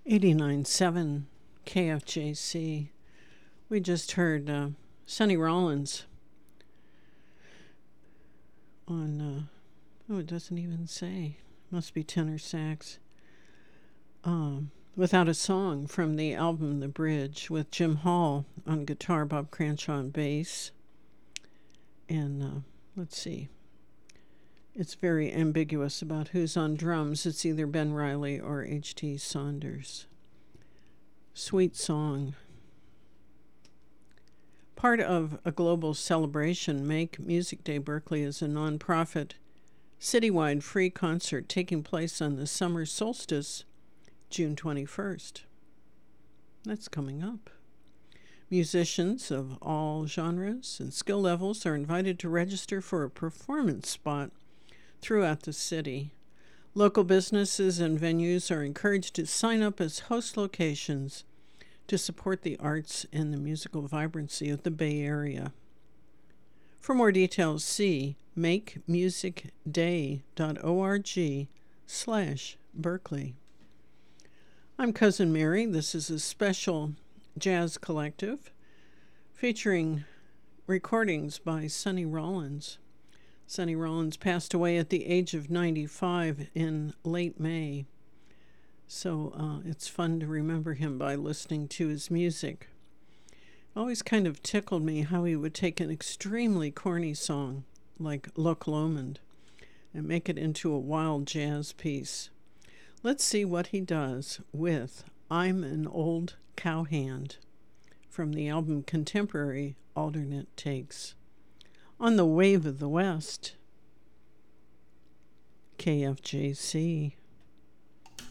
89.7 KFJC. We just heard Sonny Rollins on, it doesn't even say. Must be tenor sax. Without a Song from the album The Bridge with Jim Hall on guitar, Bob Cranshaw on bass. And let's see. It's very ambiguous about who's on drums. It's either Ben Riley or H.T. Saunders. Sweet song. Part of a global celebration, Make Music Day Berkeley is a nonprofit, citywide free concert taking place on the summer solstice, June 21st. That's coming up. Musicians of all genres and skill levels are invited to register for a performance spot throughout the city. Local businesses and venues are encouraged to sign up as host locations to support the arts and the musical vibrancy of the Bay Area. For more details, see makemusicday.org/Berkeley. I'm Cousin Mary. This is a special jazz collective featuring recordings by Sonny Rollins. Sonny Rollins passed away at the age of 95 in late May. So it's fun to remember him by listening to his music. It always kind of tickled me how he would take an extremely corny song like Loch Lomond and make it into a wild jazz piece. Let's see what he does with I'm an Old Cowhand from the album Contemporary Alternate Takes. On the Wave of the West, KFJC.